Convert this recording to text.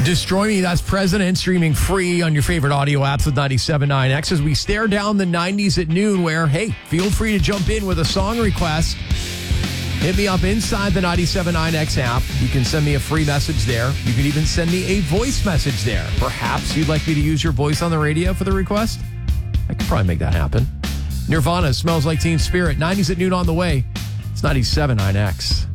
Destroy Me, that's President, streaming free on your favorite audio apps with 97.9X as we stare down the 90s at noon where, hey, feel free to jump in with a song request. Hit me up inside the 97.9X app. You can send me a free message there. You can even send me a voice message there. Perhaps you'd like me to use your voice on the radio for the request? I could probably make that happen. Nirvana, Smells Like Teen Spirit, 90s at noon on the way. It's 97.9X.